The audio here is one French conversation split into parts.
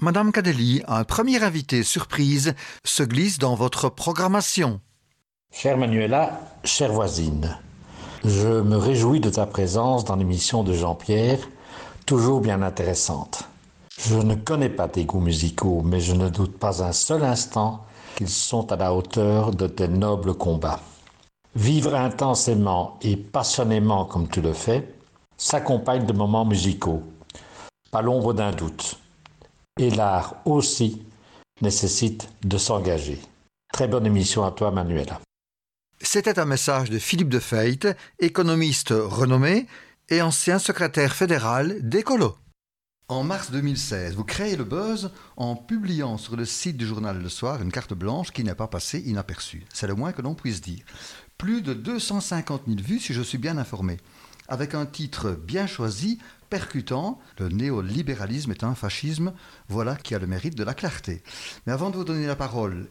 Madame Cadelli, un premier invité surprise se glisse dans votre programmation. Chère Manuela, chère voisine, je me réjouis de ta présence dans l'émission de Jean-Pierre, toujours bien intéressante. Je ne connais pas tes goûts musicaux, mais je ne doute pas un seul instant qu'ils sont à la hauteur de tes nobles combats. Vivre intensément et passionnément comme tu le fais s'accompagne de moments musicaux, pas l'ombre d'un doute. Et l'art aussi nécessite de s'engager. Très bonne émission à toi, Manuela. C'était un message de Philippe de Feit, économiste renommé et ancien secrétaire fédéral d'Écolo. En mars 2016, vous créez le buzz en publiant sur le site du journal Le Soir une carte blanche qui n'est pas passée inaperçue. C'est le moins que l'on puisse dire. Plus de 250 000 vues si je suis bien informé. Avec un titre bien choisi, percutant, le néolibéralisme est un fascisme, voilà qui a le mérite de la clarté. Mais avant de vous donner la parole,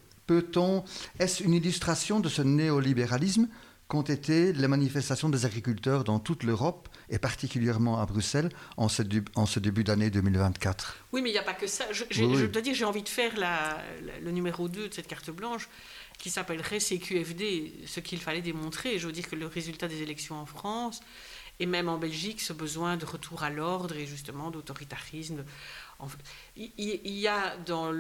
est-ce une illustration de ce néolibéralisme qu'ont été les manifestations des agriculteurs dans toute l'Europe et particulièrement à Bruxelles en ce début d'année 2024? Oui, mais il n'y a pas que ça. Je dois dire, j'ai envie de faire le numéro 2 de cette carte blanche qui s'appellerait CQFD, ce qu'il fallait démontrer. Je veux dire que le résultat des élections en France et même en Belgique, ce besoin de retour à l'ordre et justement d'autoritarisme. Il y a dans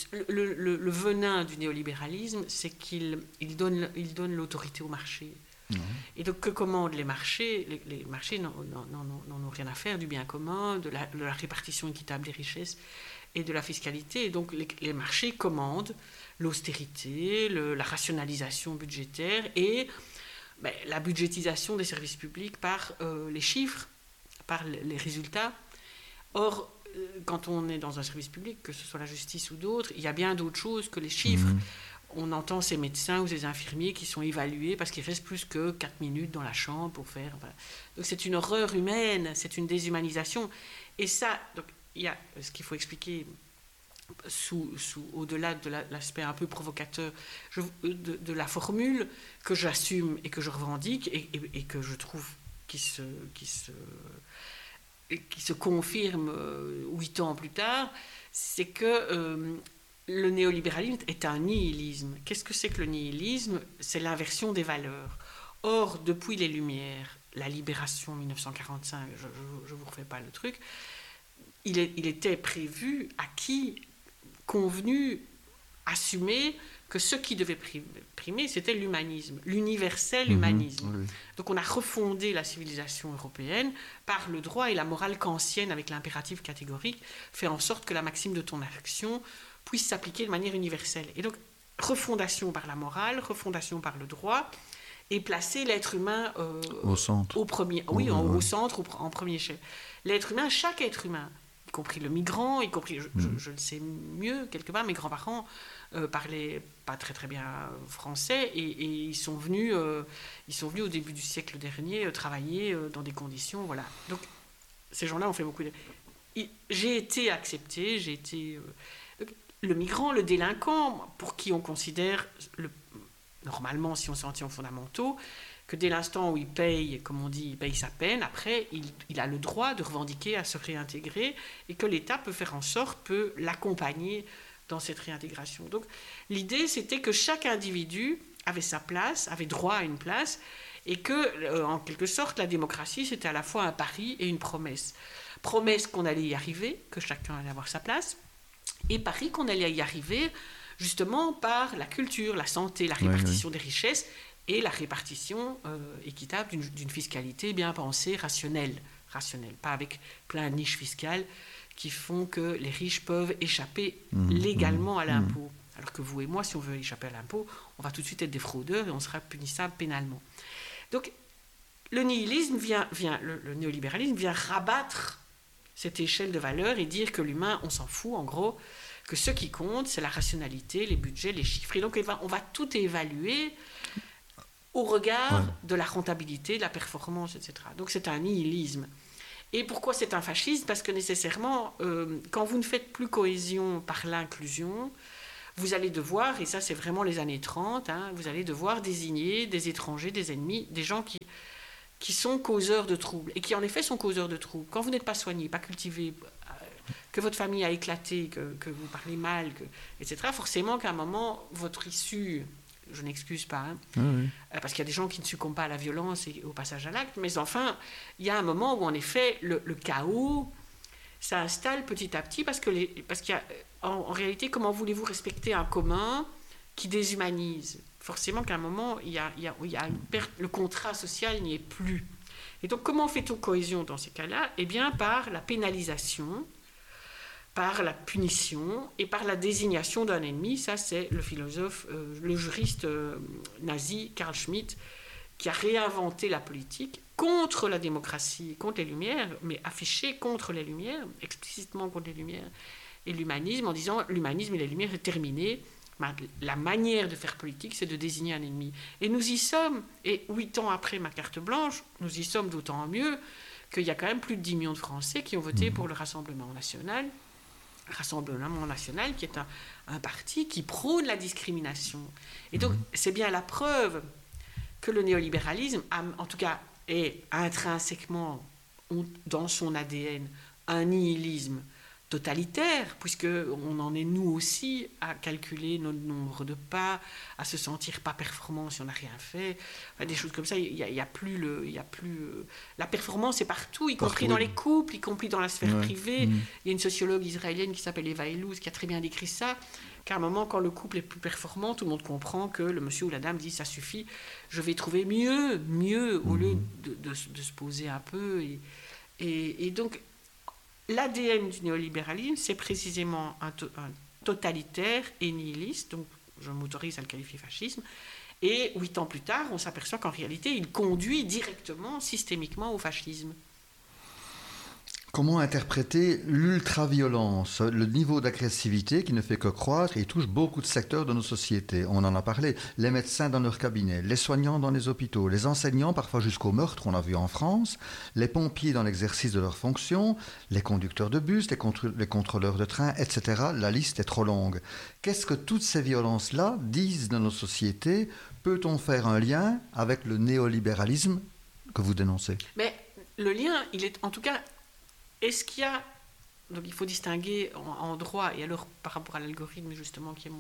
le venin du néolibéralisme, c'est qu'il donne l'autorité au marché. Mmh. Et donc, que commandent les marchés? Les marchés n'en ont rien à faire du bien commun, de la répartition équitable des richesses et de la fiscalité. Et donc, les marchés commandent l'austérité, la rationalisation budgétaire et la budgétisation des services publics par les chiffres, par les résultats. Or, quand on est dans un service public, que ce soit la justice ou d'autres, il y a bien d'autres choses que les chiffres. Mmh. On entend ces médecins ou ces infirmiers qui sont évalués parce qu'ils restent plus que 4 minutes dans la chambre pour faire... Voilà. Donc c'est une horreur humaine, c'est une déshumanisation. Et ça, donc, il y a ce qu'il faut expliquer au-delà de l'aspect un peu provocateur de la formule que j'assume et que je revendique et que je trouve qui se confirme 8 ans plus tard, c'est que le néolibéralisme est un nihilisme. Qu'est-ce que c'est que le nihilisme? C'est l'inversion des valeurs. Or, depuis les Lumières, la libération 1945, je ne vous refais pas le truc, il était prévu, acquis, convenu, assumé, que ce qui devait primer, c'était l'humanisme, l'universel humanisme. Oui. Donc on a refondé la civilisation européenne par le droit et la morale kantienne avec l'impératif catégorique, fait en sorte que la maxime de ton action puisse s'appliquer de manière universelle. Et donc, refondation par la morale, refondation par le droit, et placer l'être humain au centre. Au centre, en premier chef. L'être humain, chaque être humain, y compris le migrant, y compris, je le sais mieux, quelque part, mes grands-parents parlaient pas très très bien français et ils sont venus au début du siècle dernier travailler dans des conditions, voilà. Donc, ces gens-là ont fait beaucoup de... J'ai été accepté, le migrant, le délinquant, pour qui on considère, normalement, si on s'en tient aux fondamentaux, que dès l'instant où il paye, comme on dit, il paye sa peine, après, il a le droit de revendiquer à se réintégrer et que l'État peut l'accompagner dans cette réintégration. Donc, l'idée, c'était que chaque individu avait sa place, avait droit à une place, et que, en quelque sorte, la démocratie, c'était à la fois un pari et une promesse. Promesse qu'on allait y arriver, que chacun allait avoir sa place, et pari qu'on allait y arriver justement par la culture, la santé, la répartition des richesses et la répartition équitable d'une fiscalité bien pensée, rationnelle, pas avec plein de niches fiscales qui font que les riches peuvent échapper légalement à l'impôt. Alors que vous et moi, si on veut échapper à l'impôt, on va tout de suite être des fraudeurs et on sera punissable pénalement. Donc, le nihilisme le néolibéralisme vient rabattre cette échelle de valeurs et dire que l'humain, on s'en fout, en gros, que ce qui compte, c'est la rationalité, les budgets, les chiffres. Et donc, on va tout évaluer au regard de la rentabilité, de la performance, etc. Donc, c'est un nihilisme. Et pourquoi c'est un fascisme? Parce que nécessairement, quand vous ne faites plus cohésion par l'inclusion, vous allez devoir, et ça c'est vraiment les années 30, vous allez devoir désigner des étrangers, des ennemis, des gens qui sont causeurs de troubles, et qui en effet sont causeurs de troubles. Quand vous n'êtes pas soigné, pas cultivé, que votre famille a éclaté, que vous parlez mal, etc., forcément qu'à un moment, votre issue, je n'excuse pas, parce qu'il y a des gens qui ne succombent pas à la violence et au passage à l'acte, mais enfin, il y a un moment où, en effet, le chaos s'installe petit à petit, parce qu'il y a, en réalité, comment voulez-vous respecter un commun qui déshumanise? Forcément qu'à un moment, il y a une perte, le contrat social n'y est plus. Et donc, comment fait-on cohésion dans ces cas-là? Eh bien, par la pénalisation, par la punition et par la désignation d'un ennemi. Ça, c'est le philosophe, le juriste nazi Carl Schmitt, qui a réinventé la politique contre la démocratie, contre les Lumières, mais affiché contre les Lumières, explicitement contre les Lumières, et l'humanisme, en disant l'humanisme et les Lumières est terminé. La manière de faire politique, c'est de désigner un ennemi. Et nous y sommes, et 8 ans après ma carte blanche, nous y sommes d'autant mieux qu'il y a quand même plus de 10 millions de Français qui ont voté pour le Rassemblement national. Rassemblement national qui est un parti qui prône la discrimination. Et donc, c'est bien la preuve que le néolibéralisme, en tout cas, est intrinsèquement, dans son ADN, un nihilisme totalitaire, puisqu'on en est nous aussi à calculer notre nombre de pas, à se sentir pas performant si on n'a rien fait, enfin, des choses comme ça. Il y a plus la performance est partout, y compris dans les couples, y compris dans la sphère privée. Il y a une sociologue israélienne qui s'appelle Eva Illouz qui a très bien décrit ça, qu'à un moment, quand le couple est plus performant, tout le monde comprend que le monsieur ou la dame dit ça suffit, je vais trouver mieux, au lieu de se poser un peu. Et donc, l'ADN du néolibéralisme, c'est précisément un totalitaire et nihiliste, donc je m'autorise à le qualifier fascisme, et 8 ans plus tard, on s'aperçoit qu'en réalité, il conduit directement, systémiquement au fascisme. Comment interpréter l'ultraviolence, le niveau d'agressivité qui ne fait que croître et touche beaucoup de secteurs de nos sociétés? On en a parlé, les médecins dans leurs cabinets, les soignants dans les hôpitaux, les enseignants parfois jusqu'au meurtre, on a vu en France, les pompiers dans l'exercice de leurs fonctions, les conducteurs de bus, les contrôleurs de train, etc. La liste est trop longue. Qu'est-ce que toutes ces violences-là disent de nos sociétés? Peut-on faire un lien avec le néolibéralisme que vous dénoncez? Mais le lien, il est en tout cas... Est-ce qu'il y a... Donc il faut distinguer en droit, et alors par rapport à l'algorithme justement, qui est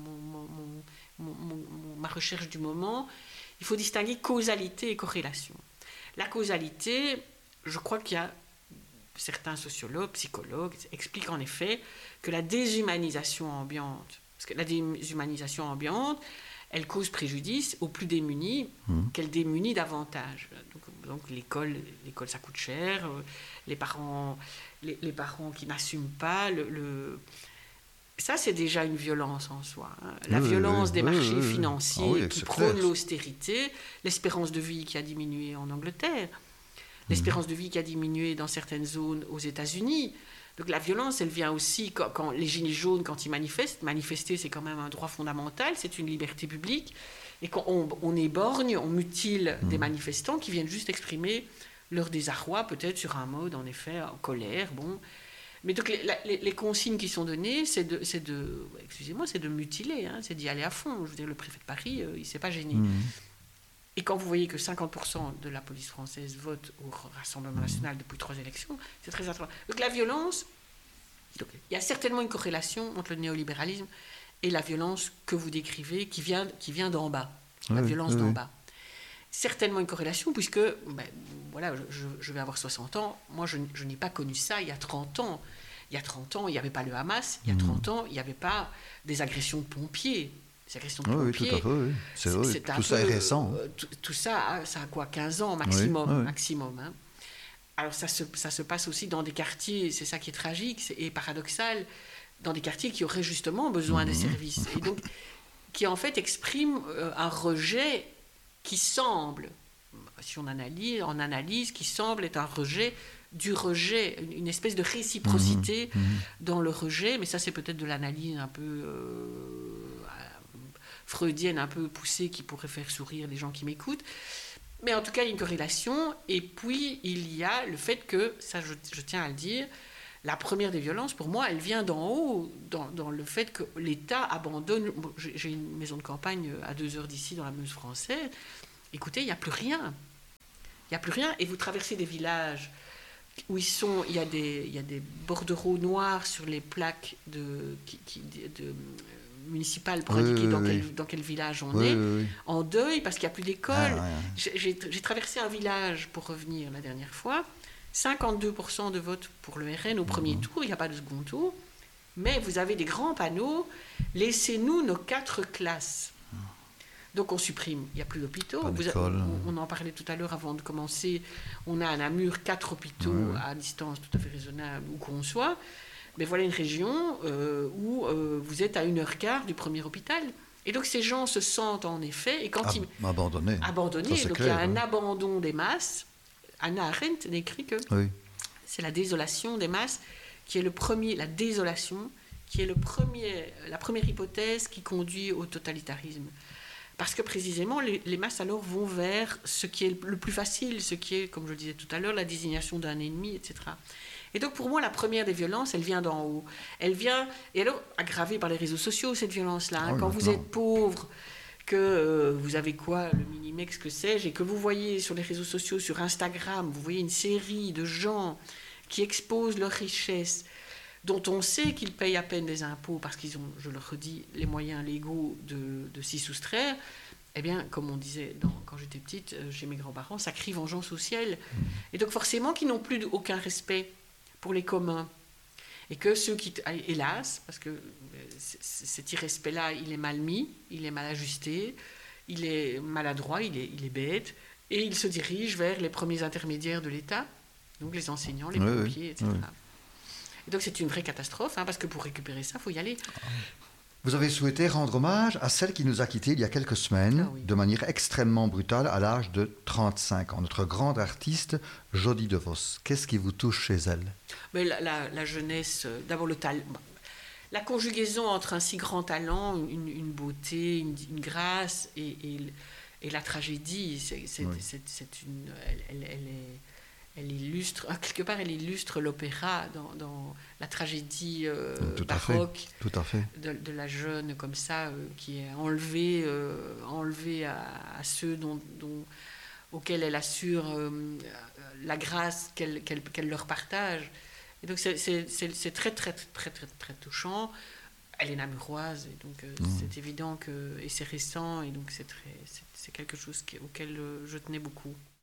ma recherche du moment, il faut distinguer causalité et corrélation. La causalité, je crois qu'il y a certains sociologues, psychologues, expliquent en effet que la déshumanisation ambiante, parce que la déshumanisation ambiante, elle cause préjudice aux plus démunis qu'elle démunit davantage. Donc l'école ça coûte cher, les parents qui n'assument pas, ça c'est déjà une violence en soi. La violence des marchés financiers qui prônent l'austérité, l'espérance de vie qui a diminué en Angleterre, l'espérance de vie qui a diminué dans certaines zones aux États-Unis. Donc la violence, elle vient aussi quand les gilets jaunes, quand ils manifestent. Manifester, c'est quand même un droit fondamental, c'est une liberté publique. Et quand on éborgne, on mutile des manifestants qui viennent juste exprimer leur désarroi, peut-être sur un mode, en effet, en colère. Bon. Mais donc les consignes qui sont données, c'est de mutiler, hein, c'est d'y aller à fond. Je veux dire, le préfet de Paris, il ne s'est pas gêné. Et quand vous voyez que 50% de la police française vote au Rassemblement national depuis 3 élections, c'est très intéressant. Donc la violence, il y a certainement une corrélation entre le néolibéralisme et la violence que vous décrivez, qui vient d'en bas, la violence d'en bas. Certainement une corrélation, puisque, voilà, je vais avoir 60 ans, moi je n'ai pas connu ça il y a 30 ans. Il y a 30 ans, il n'y avait pas le Hamas, il y a 30 ans, il n'y avait pas des agressions de pompiers. Des agressions de pompiers. Oui, tout à fait, oui. C'est vrai, tout ça est récent. Tout ça, ça a quoi, 15 ans maximum. Hein. Alors ça se passe aussi dans des quartiers, c'est ça qui est tragique et paradoxal, dans des quartiers qui auraient justement besoin des services. Et donc, qui en fait expriment un rejet qui semble, si on analyse, qui semble être un rejet du rejet, une espèce de réciprocité dans le rejet, mais ça c'est peut-être de l'analyse un peu freudienne, un peu poussée, qui pourrait faire sourire les gens qui m'écoutent. Mais en tout cas, il y a une corrélation. Et puis, il y a le fait que, ça je tiens à le dire, la première des violences, pour moi, elle vient d'en haut, dans le fait que l'État abandonne... J'ai une maison de campagne à 2 heures d'ici, dans la Meuse française. Écoutez, il n'y a plus rien. Il n'y a plus rien. Et vous traversez des villages où il y a des bordereaux noirs sur les plaques municipales pour indiquer dans quel village on est, en deuil parce qu'il n'y a plus d'école. J'ai traversé un village pour revenir la dernière fois. 52% de vote pour le RN au premier tour, il n'y a pas de second tour, mais vous avez des grands panneaux, laissez-nous nos 4 classes. Donc on supprime, il n'y a plus d'hôpitaux. On en parlait tout à l'heure avant de commencer, on a à Namur 4 hôpitaux à distance tout à fait raisonnable où qu'on soit, mais voilà une région où vous êtes à 1h15 du premier hôpital. Et donc ces gens se sentent en effet, et quand abandonnés, donc il y a un abandon des masses. Hannah Arendt écrit que c'est la désolation des masses qui est la première hypothèse qui conduit au totalitarisme. Parce que précisément, les masses alors vont vers ce qui est le plus facile, ce qui est, comme je le disais tout à l'heure, la désignation d'un ennemi, etc. Et donc pour moi, la première des violences, elle vient d'en haut. Elle vient, et alors aggravée par les réseaux sociaux, cette violence-là. Quand vous êtes pauvre, que vous avez quoi, le Minimex, que sais-je, et que vous voyez sur les réseaux sociaux, sur Instagram, vous voyez une série de gens qui exposent leur richesse, dont on sait qu'ils payent à peine des impôts parce qu'ils ont, je le redis, les moyens légaux de s'y soustraire, eh bien, comme on disait quand j'étais petite, chez mes grands-parents, ça crie vengeance au ciel. Et donc forcément qu'ils n'ont plus aucun respect pour les communs. Et que ceux qui, hélas, parce que cet irrespect-là, il est mal mis, il est mal ajusté, il est maladroit, il est bête, et il se dirige vers les premiers intermédiaires de l'État, donc les enseignants, les pompiers, etc. Et donc c'est une vraie catastrophe, parce que pour récupérer ça, il faut y aller. Vous avez souhaité rendre hommage à celle qui nous a quittés il y a quelques semaines, de manière extrêmement brutale, à l'âge de 35 ans. Notre grande artiste, Jody DeVos. Qu'est-ce qui vous touche chez elle? Mais la jeunesse, d'abord le talent. La conjugaison entre un si grand talent, une beauté, une grâce et la tragédie, elle illustre, quelque part, elle illustre l'opéra dans la tragédie baroque de la jeune comme ça, qui est enlevée à ceux auxquels elle assure la grâce qu'elle leur partage. Et donc c'est très, très, très, très, très touchant. Elle est namuroise, et donc c'est évident et c'est récent, et donc c'est quelque chose auquel je tenais beaucoup.